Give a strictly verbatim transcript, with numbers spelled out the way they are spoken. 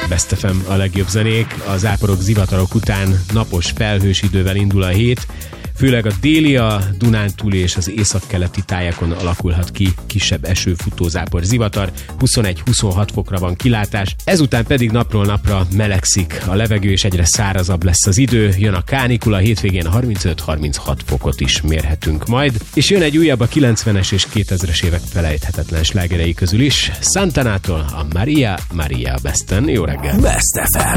Best ef em a legjobb zenék. Az záporok, zivatarok után napos, felhős idővel indul a hét. Főleg a déli, a Dunántúli és az északkeleti tájakon alakulhat ki kisebb eső, futózápor, zivatar. huszonegy-huszonhat fokra van kilátás. Ezután pedig napról napra melegszik a levegő, és egyre szárazabb lesz az idő. Jön a kánikula, hétvégén harmincöt-harminchat fokot is mérhetünk majd. És jön egy újabb a kilencvenes és kétezres évek felejthetetlen slágerei közül is. Santanától a Maria Maria Besten. Jó reggel! Best ef em.